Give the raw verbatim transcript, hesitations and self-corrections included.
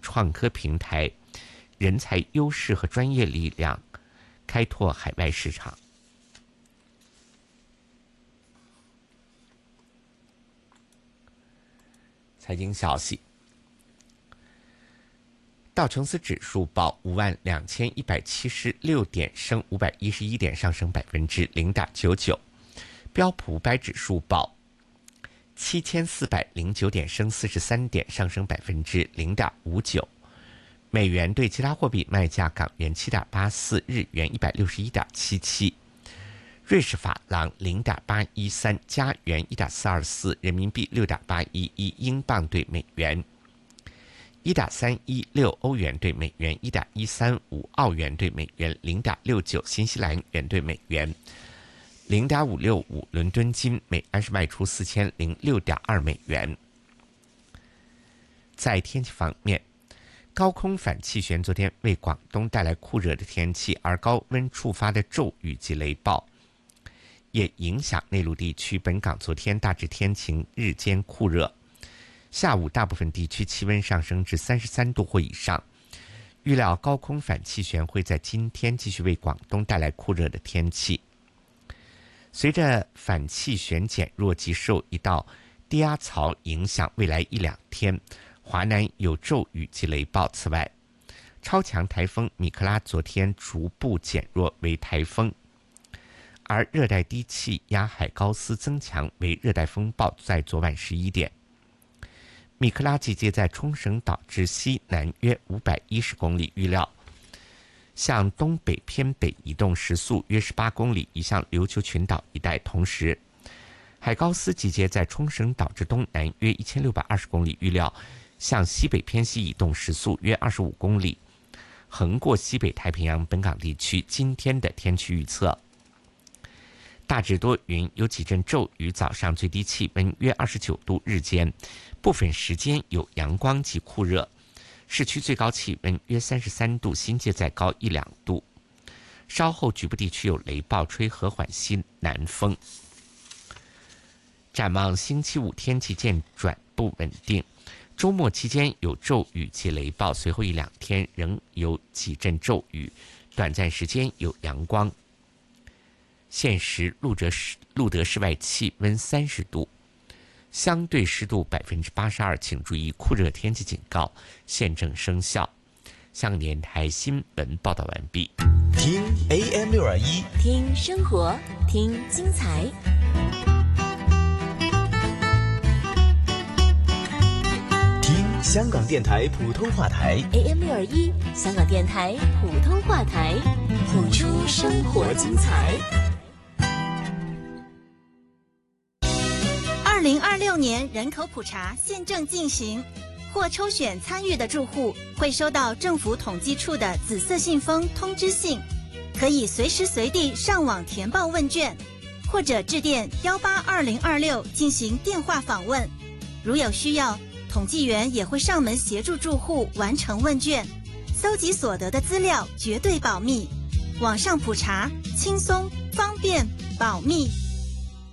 创科平台，人才优势和专业力量，开拓海外市场。财经消息，道琼斯指数报五万两千一百七十六点，升五百一十一点，上升百分之零点九九。标普五百指数报七千四百零九点，升四十三点，上升百分之零点五九。美元对其他货币卖价：港元七点八四，日元一百六十一点七七，瑞士法郎零点八一三，加元一点四二四，人民币六点八一一，英镑对美元一点三一六，欧元对美元一点一三五，澳元对美元零点六九，新西兰元对美元零点五六五，伦敦金每安士卖出四千零六点二美元。在天气方面，高空反气旋昨天为广东带来酷热的天气，而高温触发的骤雨及雷暴也影响内陆地区。本港昨天大致天晴，日间酷热，下午大部分地区气温上升至三十三度或以上。预料高空反气旋会在今天继续为广东带来酷热的天气。随着反气旋减弱及受一道低压槽影响，未来一两天华南有骤雨及雷暴。此外，超强台风米克拉昨天逐步减弱为台风，而热带低气压海高斯增强为热带风暴。在昨晚十一点，米克拉集结在冲绳岛之西南约五百一十公里，预料向东北偏北移动，时速约十八公里，移向琉球群岛一带。同时，海高斯集结在冲绳岛之东南约一千六百二十公里，预料向西北偏西移动，时速约二十五公里，横过西北太平洋。本港地区今天的天气预测：大致多云，有几阵骤雨，早上最低气温约二十九度，日间部分时间有阳光及酷热，市区最高气温约三十三度，新界再高一两度。稍后局部地区有雷暴，吹和缓西南风。展望星期五天气渐转不稳定，周末期间有骤雨及雷暴，随后一两天仍有几阵骤雨，短暂时间有阳光。现时路德市路德室外气温三十度，相对湿度百分之八十二，请注意酷热天气警告现正生效。香港电台新闻报道完毕。 听 A M 六二一， 听生活，听精彩。 听香港电台普通话台 A M 六二一，香港电台普通话台，谱出生活精彩。 二零二六年人口普查现正进行，或抽选参与的住户会收到政府统计处的紫色信封通知信，可以随时随地上网填报问卷，或者致电幺八二零二六进行电话访问。如有需要，统计员也会上门协助住户完成问卷，搜集所得的资料绝对保密。网上普查轻松、方便、保密。